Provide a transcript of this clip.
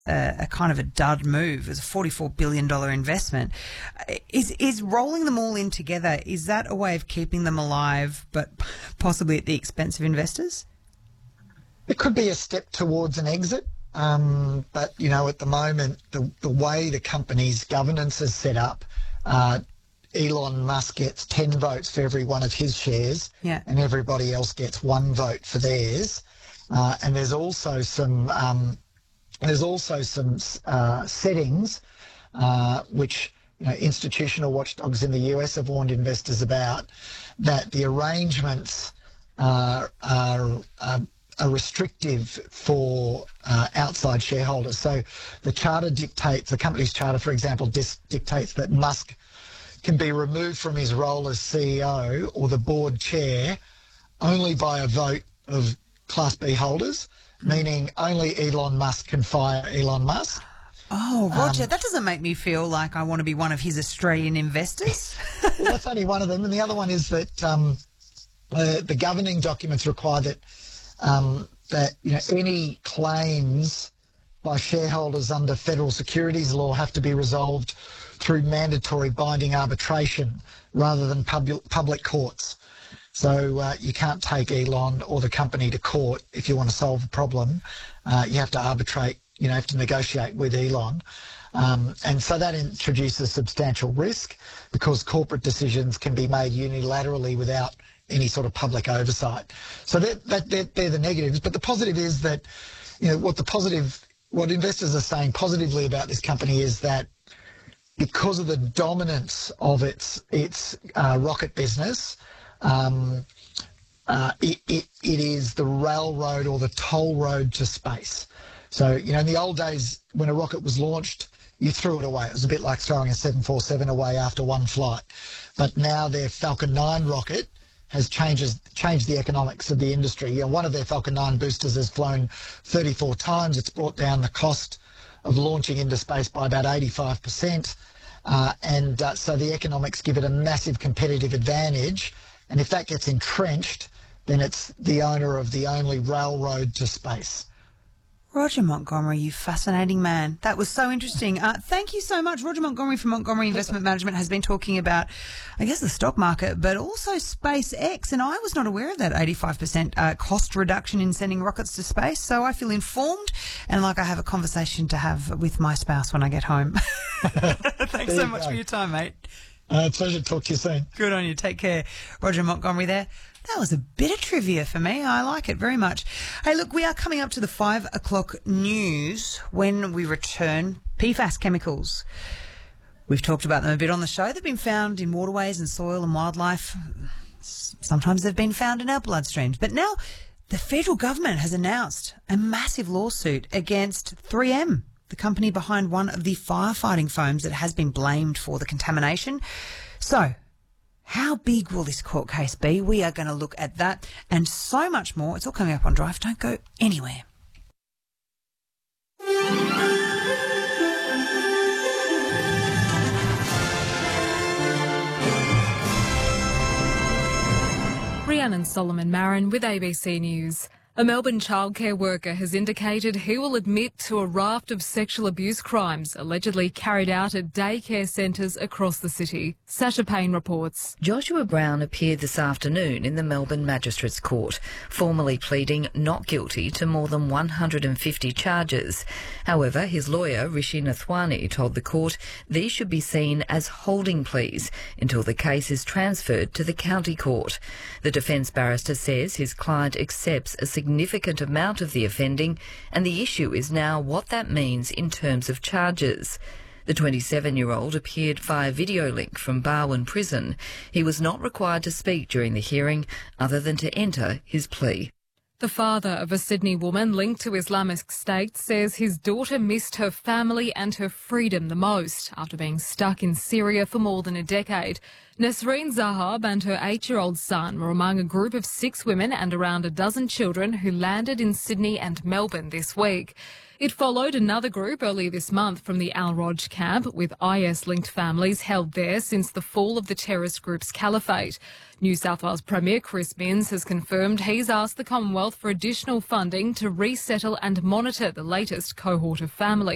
a kind of a dud move. It was a $44 billion investment. Is rolling them all in together, is that a way of keeping them alive, but possibly at the expense of investors? It could be a step towards an exit. But, at the moment, the way the company's governance is set up, Elon Musk gets 10 votes for every one of his shares, and everybody else gets 1 vote for theirs. And there's also some settings which institutional watchdogs in the US have warned investors about, that the arrangements are restrictive for outside shareholders. So the charter dictates, the company's charter, for example, dictates that Musk can be removed from his role as CEO or the board chair only by a vote of Class B holders, meaning only Elon Musk can fire Elon Musk. Oh, Roger, that doesn't make me feel like I want to be one of his Australian investors. Well, that's only one of them. And the other one is that the governing documents require that any claims by shareholders under federal securities law have to be resolved through mandatory binding arbitration rather than public courts. So you can't take Elon or the company to court if you want to solve a problem. You have to arbitrate, have to negotiate with Elon. And so that introduces substantial risk because corporate decisions can be made unilaterally without any sort of public oversight. So they're the negatives. But the positive is that, what investors are saying positively about this company is that because of the dominance of its rocket business, it is the railroad or the toll road to space. So, in the old days when a rocket was launched, you threw it away. It was a bit like throwing a 747 away after one flight. But now their Falcon 9 rocket has changed the economics of the industry. One of their Falcon 9 boosters has flown 34 times. It's brought down the cost of launching into space by about 85%. So the economics give it a massive competitive advantage. And if that gets entrenched, then it's the owner of the only railroad to space. Roger Montgomery, you fascinating man. That was so interesting. Thank you so much. Roger Montgomery from Montgomery Investment Management has been talking about, I guess, the stock market, but also SpaceX. And I was not aware of that 85% cost reduction in sending rockets to space. So I feel informed and like I have a conversation to have with my spouse when I get home. Thanks so much for your time, mate. Pleasure to talk to you soon. Good on you. Take care. Roger Montgomery there. That was a bit of trivia for me. I like it very much. Hey, look, we are coming up to the 5 o'clock news. When we return, PFAS chemicals. We've talked about them a bit on the show. They've been found in waterways and soil and wildlife. Sometimes they've been found in our bloodstreams. But now the federal government has announced a massive lawsuit against 3M, the company behind one of the firefighting foams that has been blamed for the contamination. So, how big will this court case be? We are going to look at that and so much more. It's all coming up on Drive. Don't go anywhere. Rhiannon Solomon Marin with ABC News. A Melbourne childcare worker has indicated he will admit to a raft of sexual abuse crimes allegedly carried out at daycare centres across the city. Sasha Payne reports. Joshua Brown appeared this afternoon in the Melbourne Magistrates Court, formally pleading not guilty to more than 150 charges. However, his lawyer, Rishi Nathwani, told the court these should be seen as holding pleas until the case is transferred to the county court. The defence barrister says his client accepts a significant amount of the offending, and the issue is now what that means in terms of charges. The 27-year-old appeared via video link from Barwon Prison. He was not required to speak during the hearing other than to enter his plea. The father of a Sydney woman linked to Islamic State says his daughter missed her family and her freedom the most after being stuck in Syria for more than a decade. Nasreen Zahab and her 8-year-old son were among a group of 6 women and around a dozen children who landed in Sydney and Melbourne this week. It followed another group earlier this month from the Al Roj camp, with IS-linked families held there since the fall of the terrorist group's caliphate. New South Wales Premier Chris Minns has confirmed he's asked the Commonwealth for additional funding to resettle and monitor the latest cohort of families.